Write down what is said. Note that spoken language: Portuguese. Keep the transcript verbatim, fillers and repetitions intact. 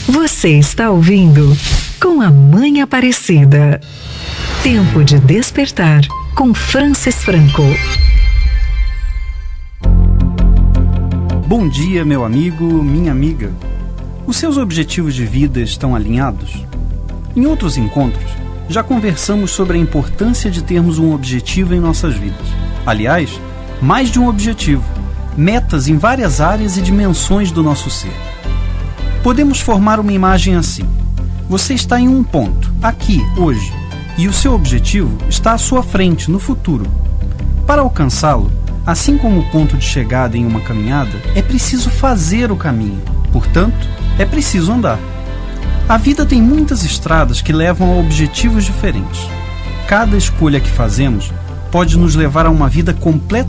Você está ouvindo Com a Mãe Aparecida. Tempo de despertar com Francis Franco. Bom dia, meu amigo, minha amiga. Os seus objetivos de vida estão alinhados? Em outros encontros, já conversamos sobre a importância de termos um objetivo em nossas vidas. Aliás, mais de um objetivo, metas em várias áreas e dimensões do nosso ser. Podemos formar uma imagem assim: você está em um ponto, aqui, hoje, e o seu objetivo está à sua frente, no futuro. Para alcançá-lo, assim como o ponto de chegada em uma caminhada, é preciso fazer o caminho, portanto, é preciso andar. A vida tem muitas estradas que levam a objetivos diferentes. Cada escolha que fazemos pode nos levar a uma vida completamente